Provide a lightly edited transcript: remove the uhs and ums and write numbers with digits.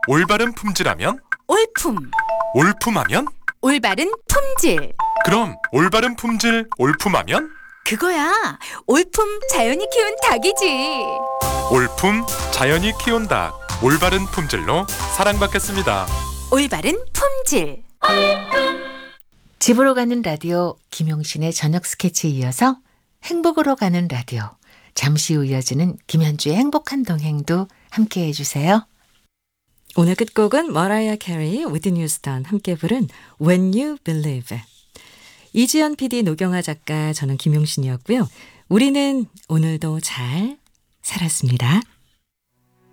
올바른 품질하면? 올품. 올품하면? 올바른 품질. 그럼 올바른 품질 올품하면? 그거야. 올품 자연이 키운 닭이지. 올품 자연이 키운 닭. 올바른 품질로 사랑받겠습니다. 올바른 품질. 집으로 가는 라디오 김용신의 저녁 스케치에 이어서 행복으로 가는 라디오 잠시 후 이어지는 김현주의 행복한 동행도 함께해 주세요. 오늘 끝곡은 머라이어 캐리, 위트니 휴스턴 함께 부른 When You Believe. 이지연 PD, 노경아 작가, 저는 김용신이었고요. 우리는 오늘도 잘 살았습니다.